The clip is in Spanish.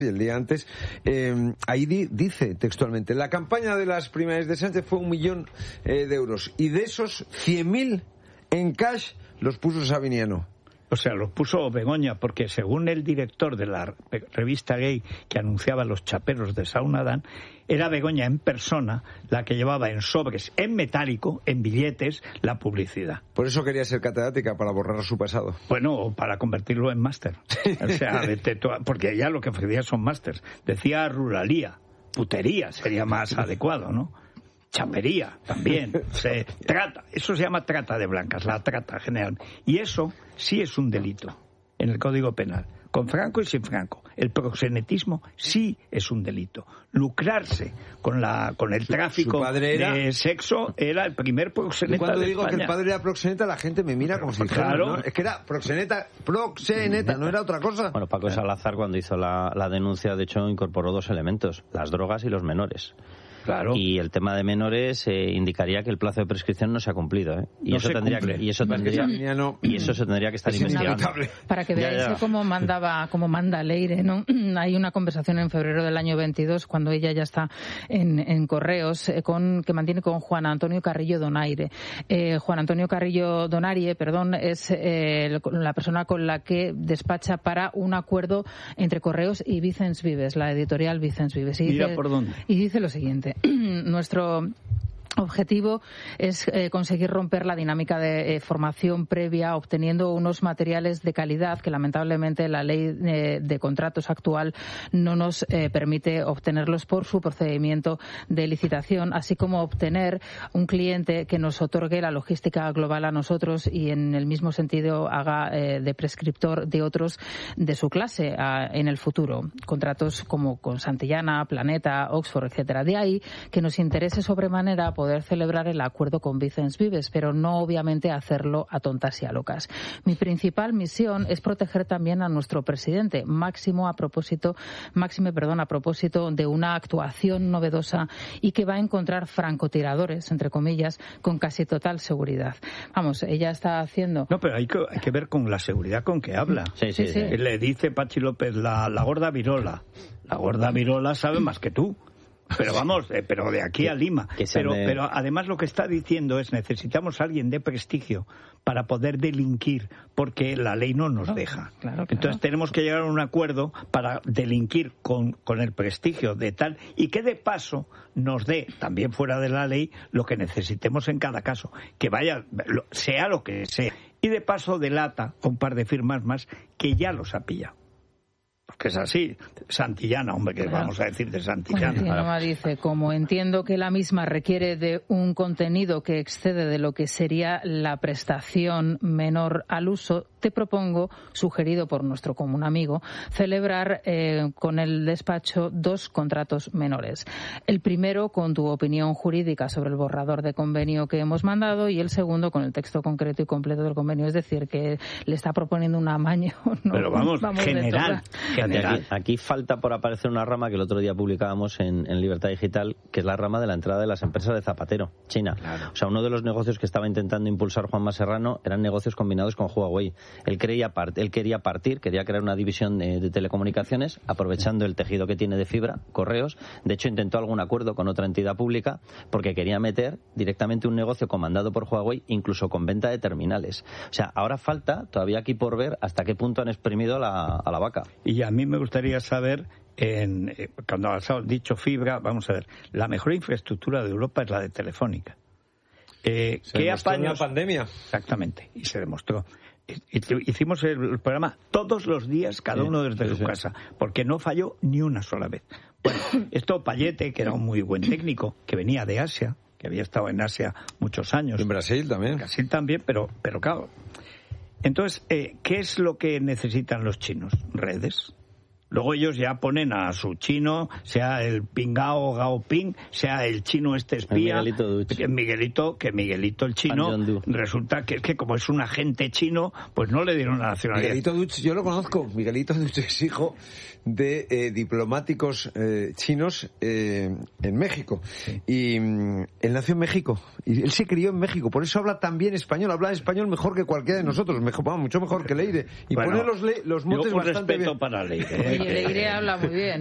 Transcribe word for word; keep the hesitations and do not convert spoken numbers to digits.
el día antes, eh, ahí di, dice textualmente, la campaña de las primarias de Sánchez fue un millón eh, de euros y de esos cien mil en cash los puso Sabiniano. O sea, los puso Begoña, porque según el director de la revista gay que anunciaba los chaperos de Saunadán, era Begoña en persona la que llevaba en sobres, en metálico, en billetes, la publicidad. Por eso quería ser catedrática, para borrar su pasado. Bueno, o para convertirlo en máster. O sea, porque ya lo que ofrecía son másters. Decía ruralía, putería sería más adecuado, ¿no? Chapería también, se trata, eso se llama trata de blancas, la trata general. Y eso sí es un delito en el Código Penal, con Franco y sin Franco. El proxenetismo sí es un delito. Lucrarse con la con el tráfico su, su era, de sexo era el primer proxeneta de España. Cuando digo que el padre era proxeneta, la gente me mira como si dijera, claro. ¿no? Es que era proxeneta, proxeneta, no era otra cosa. Bueno, Paco Salazar, cuando hizo la, la denuncia, de hecho, incorporó dos elementos, las drogas y los menores. Claro. Y el tema de menores eh, indicaría que el plazo de prescripción no se ha cumplido, ¿eh? Y no eso se tendría cumple. que, y eso tendría no, y eso se tendría que estar investigando. Para que veáis ya, ya. cómo mandaba, cómo manda Leire, ¿no? Hay una conversación en febrero del año veintidós, cuando ella ya está en, en Correos, eh, con que mantiene con Juan Antonio Carrillo Donaire. Eh, Juan Antonio Carrillo Donaire, perdón, es eh, la persona con la que despacha para un acuerdo entre Correos y Vicens Vives, la editorial Vicens Vives. Y Mira dice, por dónde. Y dice lo siguiente. Nuestro objetivo es eh, conseguir romper la dinámica de eh, formación previa, obteniendo unos materiales de calidad que lamentablemente la ley eh, de contratos actual no nos eh, permite obtenerlos por su procedimiento de licitación, así como obtener un cliente que nos otorgue la logística global a nosotros y en el mismo sentido haga eh, de prescriptor de otros de su clase a, en el futuro. Contratos como con Santillana, Planeta, Oxford, etcétera. De ahí que nos interese sobremanera poder celebrar el acuerdo con Vicens Vives, pero no obviamente hacerlo a tontas y a locas. Mi principal misión es proteger también a nuestro presidente, máximo a propósito, máxime, perdón, a propósito de una actuación novedosa y que va a encontrar francotiradores, entre comillas, con casi total seguridad. Vamos, ella está haciendo... No, pero hay que, hay que ver con la seguridad con que habla. Sí, sí, sí. sí. Le dice Pachi López, la, la gorda virola. La gorda virola sabe más que tú. Pero vamos, eh, pero de aquí a Lima. Pero, de... pero además lo que está diciendo es necesitamos a alguien de prestigio para poder delinquir, porque la ley no nos deja. Claro, claro. Entonces tenemos que llegar a un acuerdo para delinquir con, con el prestigio de tal, y que de paso nos dé, también fuera de la ley, lo que necesitemos en cada caso. Que vaya, sea lo que sea. Y de paso delata a un par de firmas más que ya los ha pillado. Que es así, Santillana, hombre, que claro. Vamos a decir de Santillana. Santillana dice, como entiendo que la misma requiere de un contenido que excede de lo que sería la prestación menor al uso, te propongo, sugerido por nuestro común amigo, celebrar eh, con el despacho dos contratos menores. El primero con tu opinión jurídica sobre el borrador de convenio que hemos mandado y el segundo con el texto concreto y completo del convenio. Es decir, que le está proponiendo un amaño. ¿No? Pero vamos, vamos general. Aquí, aquí falta por aparecer una rama que el otro día publicábamos en, en Libertad Digital, que es la rama de la entrada de las empresas de Zapatero, China. Claro. O sea, uno de los negocios que estaba intentando impulsar Juanma Serrano eran negocios combinados con Huawei. Él, creía part, él quería partir, quería crear una división de, de telecomunicaciones, aprovechando el tejido que tiene de fibra, Correos. De hecho, intentó algún acuerdo con otra entidad pública porque quería meter directamente un negocio comandado por Huawei, incluso con venta de terminales. O sea, ahora falta todavía aquí por ver hasta qué punto han exprimido a la, a la vaca. Y ya A mí me gustaría saber, en, eh, cuando has dicho fibra, vamos a ver, la mejor infraestructura de Europa es la de Telefónica. Eh, se ¿qué demostró en la apaños? pandemia. Exactamente, y se demostró. Hicimos el programa todos los días, cada uno desde sí, su sí. casa, porque no falló ni una sola vez. Bueno, esto Payete, que era un muy buen técnico, que venía de Asia, que había estado en Asia muchos años. Y en Brasil también. En Brasil también, pero, pero claro. Entonces, eh, ¿qué es lo que necesitan los chinos? Redes. Luego ellos ya ponen a su chino, sea el Pingao Gao Ping, sea el chino este espía, el Miguelito Duch. Que Miguelito, que Miguelito el chino, resulta que, que como es un agente chino, pues no le dieron la nacionalidad. Miguelito Duch, yo lo conozco, Miguelito Duch es hijo de eh, diplomáticos eh, chinos eh, en México. Sí. Y mm, él nació en México, y él se crió en México, por eso habla tan bien español, habla español mejor que cualquiera de nosotros, mejor, mucho mejor que Leire. Y bueno, pone los, le, los motes yo con bastante respeto bien. para Leire. Leire habla muy bien.